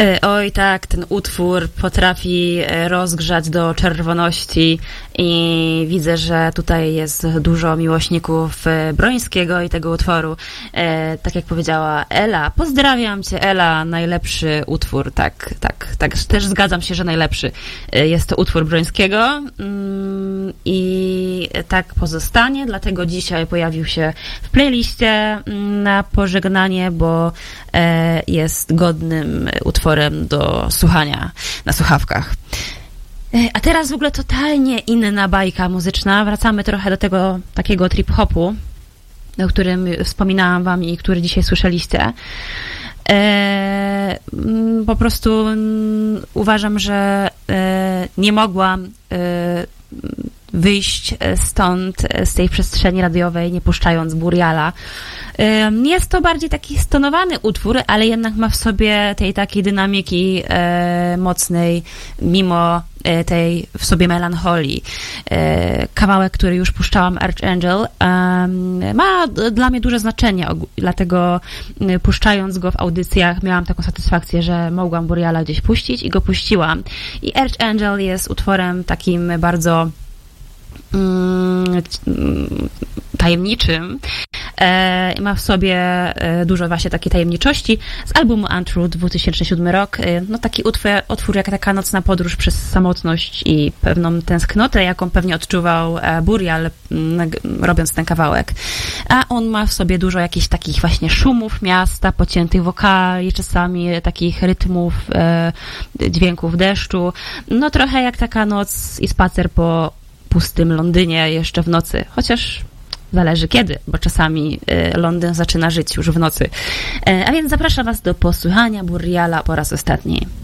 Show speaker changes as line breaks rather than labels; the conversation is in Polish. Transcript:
Oj tak, ten utwór potrafi rozgrzać do czerwoności i widzę, że tutaj jest dużo miłośników Brońskiego i tego utworu. Tak jak powiedziała Ela, pozdrawiam cię Ela, najlepszy utwór, tak, też zgadzam się, że najlepszy jest to utwór Brońskiego i tak pozostanie, dlatego dzisiaj pojawił się w playliście na pożegnanie, bo jest godnym utworem do słuchania na słuchawkach. A teraz w ogóle totalnie inna bajka muzyczna. Wracamy trochę do tego takiego trip-hopu, o którym wspominałam wam i który dzisiaj słyszeliście. Po prostu uważam, że nie mogłam wyjść stąd, z tej przestrzeni radiowej, nie puszczając Buriala. Jest to bardziej taki stonowany utwór, ale jednak ma w sobie tej takiej dynamiki mocnej, mimo tej w sobie melancholii. Kawałek, który już puszczałam, Archangel, ma dla mnie duże znaczenie, dlatego puszczając go w audycjach miałam taką satysfakcję, że mogłam Buriala gdzieś puścić i go puściłam. I Archangel jest utworem takim bardzo tajemniczym. Ma w sobie dużo właśnie takiej tajemniczości. Z albumu Untruth 2007 rok. No taki utwór jak taka nocna podróż przez samotność i pewną tęsknotę, jaką pewnie odczuwał Burial, robiąc ten kawałek. A on ma w sobie dużo jakichś takich właśnie szumów miasta, pociętych wokali, czasami takich rytmów, dźwięków deszczu. No trochę jak taka noc i spacer po pustym Londynie jeszcze w nocy. Chociaż zależy kiedy, bo czasami Londyn zaczyna żyć już w nocy. A więc zapraszam was do posłuchania Buriala po raz ostatni.